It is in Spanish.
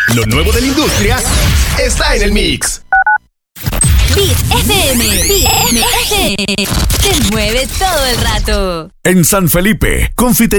Lo nuevo de la industria está en el mix. Beat FM. Te mueve todo el rato. En San Felipe, confitería